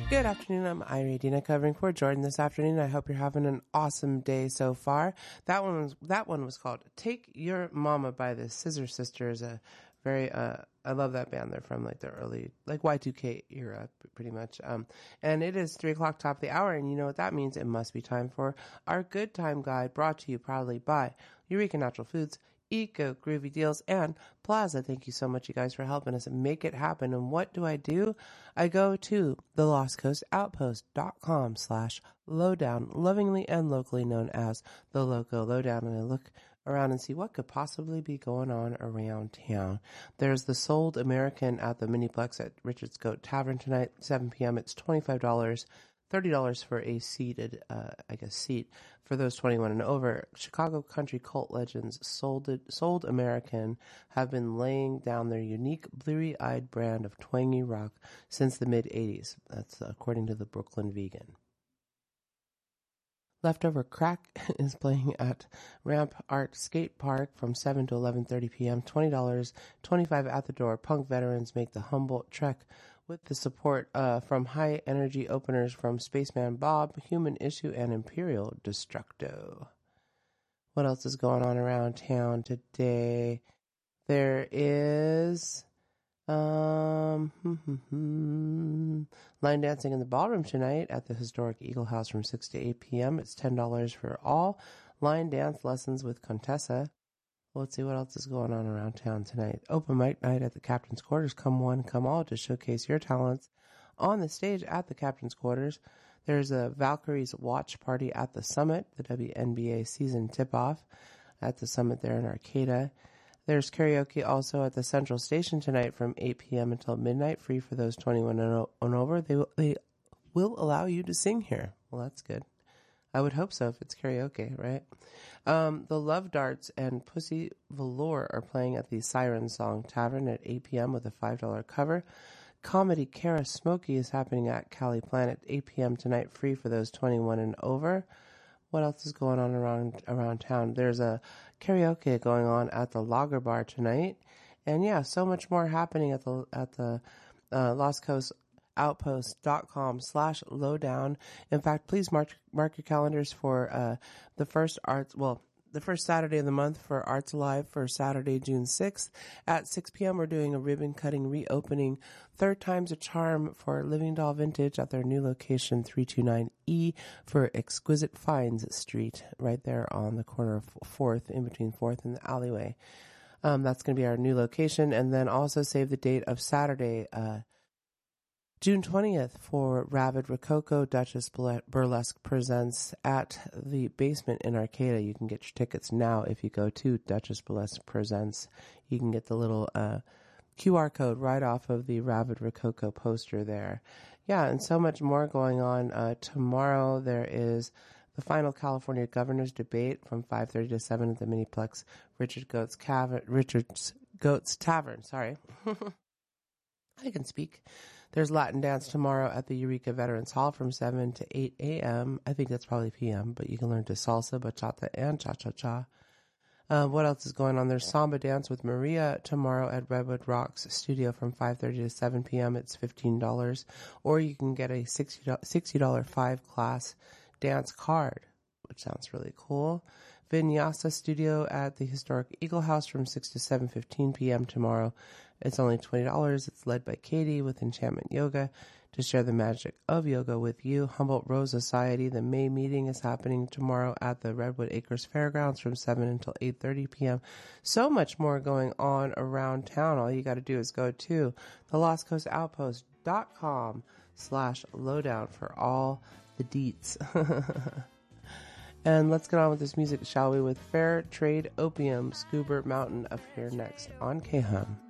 Good afternoon, I'm Ira Dina covering for Jordan this afternoon. I hope you're having an awesome day so far. That one was called Take Your Mama by the Scissor Sisters. A very, I love that band. They're from like the early, like Y2K era, pretty much. And it is 3:00 top of the hour, and you know what that means. It must be time for our Good Time Guide, brought to you proudly by Eureka Natural Foods, Eco Groovy Deals, and Plaza. Thank you so much, you guys, for helping us make it happen. And what do? I go to the LostCoastOutpost.com/lowdown, lovingly and locally known as the Loco Lowdown, and I look around and see what could possibly be going on around town. There's the Sold American at the Miniplex at Richard's Goat Tavern tonight, 7 p.m. It's $25. $30 for a seated, seat for those 21 and over. Chicago country cult legends Sold American have been laying down their unique bleary-eyed brand of twangy rock since the mid-'80s. That's according to the Brooklyn Vegan. Leftover Crack is playing at Ramp Art Skate Park from 7 to 11:30 p.m. $20, $25 at the door. Punk veterans make the Humboldt trek with the support from high-energy openers from Spaceman Bob, Human Issue, and Imperial Destructo. What else is going on around town today? There is line dancing in the ballroom tonight at the historic Eagle House from 6 to 8 p.m. It's $10 for all line dance lessons with Contessa. Let's see what else is going on around town tonight. Open mic night at the Captain's Quarters. Come one, come all to showcase your talents on the stage at the Captain's Quarters. There's a Valkyrie's watch party at the Summit, the WNBA season tip-off at the Summit there in Arcata. There's karaoke also at the Central Station tonight from 8 p.m. until midnight, free for those 21 and over. They will allow you to sing here. Well, that's good. I would hope so if it's karaoke, right? The Love Darts and Pussy Velour are playing at the Siren Song Tavern at 8 p.m. with a $5 cover. Comedy Cara Smokey is happening at Cali Planet 8 p.m. tonight, free for those 21 and over. What else is going on around town? There's a karaoke going on at the Lager Bar tonight. And yeah, so much more happening at the Lost Coast Outpost.com/lowdown. In fact, please mark your calendars for the first Saturday of the month for Arts Alive for Saturday, June 6th. At 6 p.m., we're doing a ribbon cutting reopening. Third time's a charm for Living Doll Vintage at their new location, 329E for Exquisite Finds Street, right there on the corner of 4th, in between 4th and the alleyway. That's going to be our new location. And then also save the date of Saturday, June 20th for Rabid Rococo Duchess Burlesque Presents at the Basement in Arcata. You can get your tickets now if you go to Duchess Burlesque Presents. You can get the little QR code right off of the Rabid Rococo poster there. Yeah, and so much more going on. Tomorrow there is the final California Governor's Debate from 5:30 to 7 at the Miniplex Richard's Goats Tavern. Sorry. I can speak. There's Latin dance tomorrow at the Eureka Veterans Hall from 7 to 8 a.m. I think that's probably p.m., but you can learn to salsa, bachata, and cha-cha-cha. What else is going on? There's Samba Dance with Maria tomorrow at Redwood Rocks Studio from 5:30 to 7 p.m. It's $15. Or you can get a $60 5-class dance card, which sounds really cool. Vinyasa Studio at the historic Eagle House from 6 to 7:15 p.m. tomorrow. It's only $20. It's led by Katie with Enchantment Yoga to share the magic of yoga with you. Humboldt Rose Society, the May meeting is happening tomorrow at the Redwood Acres Fairgrounds from 7 until 8:30 p.m. So much more going on around town. All you got to do is go to the LostCoastOutpost.com/lowdown for all the deets. And let's get on with this music, shall we, with Fair Trade Opium, Scuba Mountain up here next on K-Hum.